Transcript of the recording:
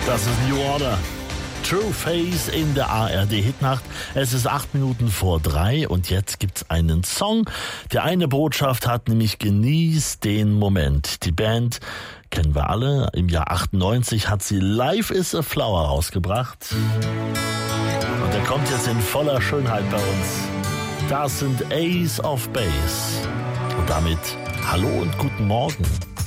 Das ist New Order. True Face in der ARD-Hitnacht. Es ist 3:08 und jetzt gibt's einen Song, der eine Botschaft hat, nämlich genieß den Moment. Die Band kennen wir alle. Im Jahr 98 hat sie Life is a Flower rausgebracht. Und der kommt jetzt in voller Schönheit bei uns. Das sind Ace of Base. Und damit hallo und guten Morgen.